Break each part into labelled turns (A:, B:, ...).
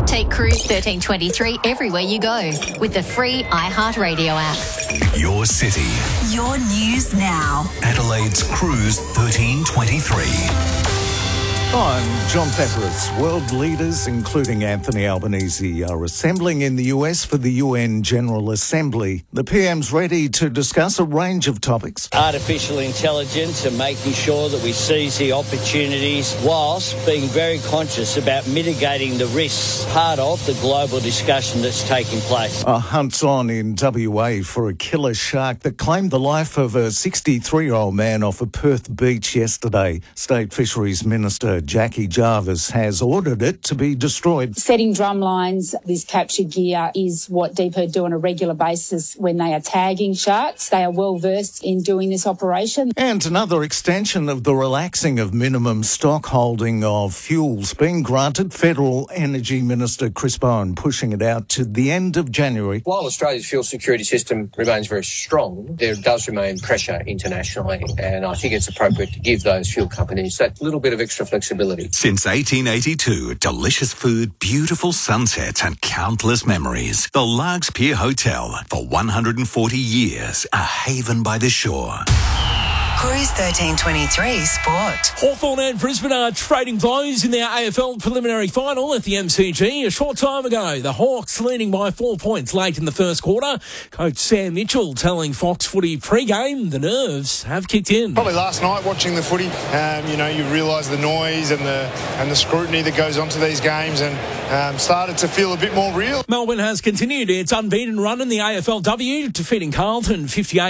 A: Take Cruise 1323 everywhere you go with the free iHeartRadio app.
B: Your city.
C: Your news now.
B: Adelaide's Cruise 1323.
D: I'm John Pepperis. World leaders, including Anthony Albanese, are assembling in the US for the UN General Assembly. The PM's ready to discuss a range of topics.
E: Artificial intelligence and making sure that we seize the opportunities whilst being very conscious about mitigating the risks, part of the global discussion that's taking place.
D: A hunt's on in WA for a killer shark that claimed the life of a 63-year-old man off a Perth beach yesterday. State Fisheries Minister Jackie Jarvis has ordered it to be destroyed.
F: Setting drum lines, this capture gear is what Deepherd do on a regular basis when they are tagging sharks. They are well versed in doing this operation.
D: And another extension of the relaxing of minimum stock holding of fuels being granted. Federal Energy Minister Chris Bowen pushing it out to the end of January.
G: While Australia's fuel security system remains very strong, there does remain pressure internationally, and I think it's appropriate to give those fuel companies that little bit of extra flexibility.
B: Since 1882, delicious food, beautiful sunsets and countless memories. The Largs Pier Hotel, for 140 years, a haven by the shore.
C: Cruise 1323 Sport.
H: Hawthorn and Brisbane are trading blows in their AFL preliminary final at the MCG. A short time ago, the Hawks leading by 4 points late in the first quarter. Coach Sam Mitchell telling Fox Footy pre-game the nerves have kicked in.
I: Probably last night watching the footy, you realise the noise and the scrutiny that goes onto these games and started to feel a bit more real.
H: Melbourne has continued its unbeaten run in the AFLW, defeating Carlton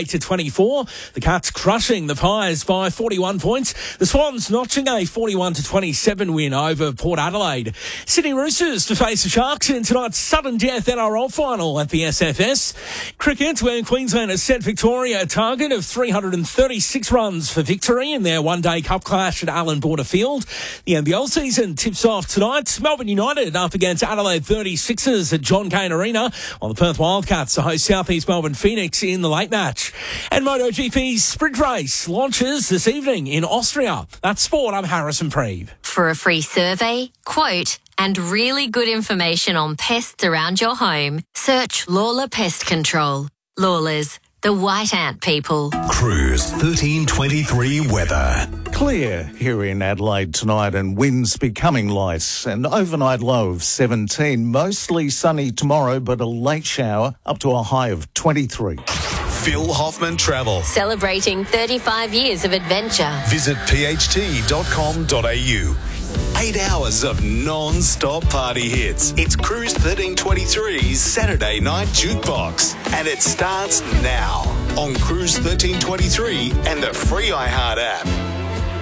H: 58-24. The Cats crushing the Pies by 41 points. The Swans notching a 41-27 win over Port Adelaide. Sydney Roosters to face the Sharks in tonight's sudden death NRL final at the SFS. Cricket, where Queensland has set Victoria a target of 336 runs for victory in their one-day cup clash at Allan Border Field. The NBL season tips off tonight. Melbourne United up against Adelaide 36ers at John Cain Arena, while the Perth Wildcats host South East Melbourne Phoenix in the late match. And MotoGP's sprint race launches this evening in Austria. That's sport. I'm Harrison Preeve.
A: For a free survey, quote, and really good information on pests around your home, search Lawler Pest Control. Lawlers, the white ant people.
B: Cruise 1323 weather.
D: Clear here in Adelaide tonight and winds becoming light. An overnight low of 17. Mostly sunny tomorrow, but a late shower up to a high of 23.
B: Phil Hoffman Travel.
A: Celebrating 35 years of adventure.
B: Visit pht.com.au. 8 hours of non-stop party hits. It's Cruise 1323's Saturday Night Jukebox. And it starts now on Cruise 1323 and the free iHeart app.